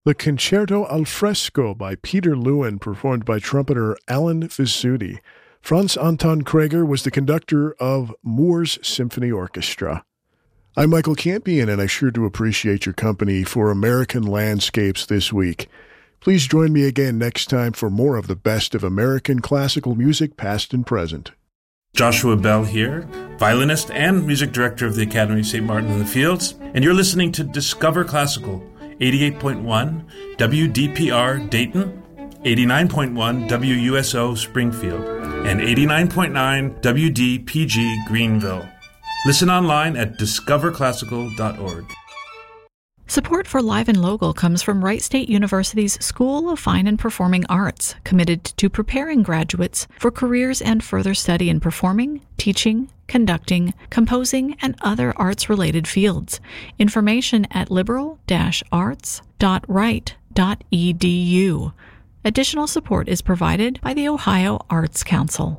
The Concerto al Fresco by Peter Lewin, performed by trumpeter Alan Vizzuti. Franz Anton Kreger was the conductor of Moores Symphony Orchestra. I'm Michael Campion, and I sure do appreciate your company for American Landscapes this week. Please join me again next time for more of the best of American classical music, past and present. Joshua Bell here, violinist and music director of the Academy of St. Martin in the Fields, and you're listening to Discover Classical, 88.1 WDPR Dayton, 89.1 WUSO Springfield, and 89.9 WDPG Greenville. Listen online at discoverclassical.org. Support for Live and Local comes from Wright State University's School of Fine and Performing Arts, committed to preparing graduates for careers and further study in performing, teaching, conducting, composing, and other arts-related fields. Information at liberal-arts.wright.edu. Additional support is provided by the Ohio Arts Council.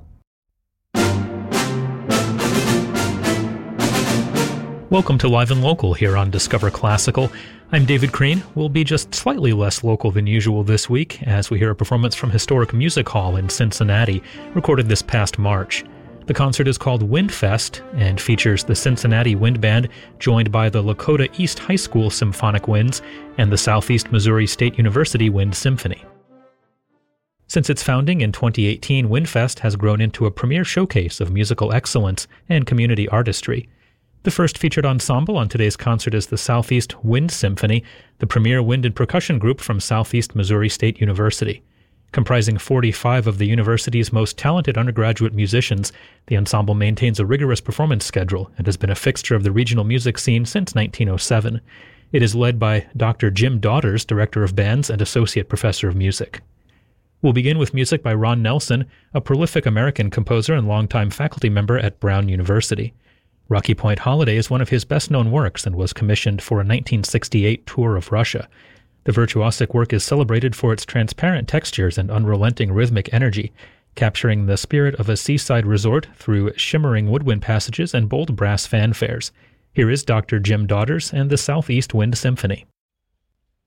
Welcome to Live and Local here on Discover Classical. I'm David Crean. We'll be just slightly less local than usual this week as we hear a performance from Historic Music Hall in Cincinnati, recorded this past March. The concert is called Windfest and features the Cincinnati Wind Band, joined by the Lakota East High School Symphonic Winds and the Southeast Missouri State University Wind Symphony. Since its founding in 2018, Windfest has grown into a premier showcase of musical excellence and community artistry. The first featured ensemble on today's concert is the Southeast Wind Symphony, the premier wind and percussion group from Southeast Missouri State University. Comprising 45 of the university's most talented undergraduate musicians, the ensemble maintains a rigorous performance schedule and has been a fixture of the regional music scene since 1907. It is led by Dr. Jim Daughters, Director of Bands and Associate Professor of Music. We'll begin with music by Ron Nelson, a prolific American composer and longtime faculty member at Brown University. Rocky Point Holiday is one of his best-known works and was commissioned for a 1968 tour of Russia. The virtuosic work is celebrated for its transparent textures and unrelenting rhythmic energy, capturing the spirit of a seaside resort through shimmering woodwind passages and bold brass fanfares. Here is Dr. Jim Daughters and the Southeast Wind Symphony.